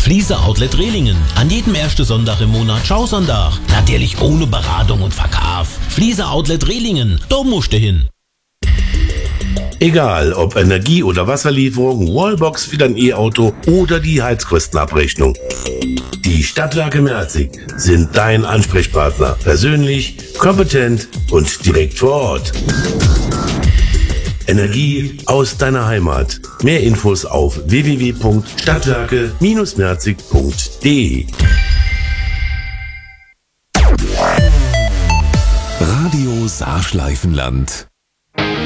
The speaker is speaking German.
Fliese Outlet Rehlingen. An jedem ersten Sonntag im Monat Schausonntag. Natürlich ohne Beratung und Verkauf. Fliese Outlet Rehlingen. Da musst du hin. Egal, ob Energie- oder Wasserlieferung, Wallbox für dein E-Auto oder die Heizkostenabrechnung. Die Stadtwerke Merzig sind dein Ansprechpartner. Persönlich, kompetent und direkt vor Ort. Energie aus deiner Heimat. Mehr Infos auf www.stadtwerke-merzig.de. Radio Saarschleifenland.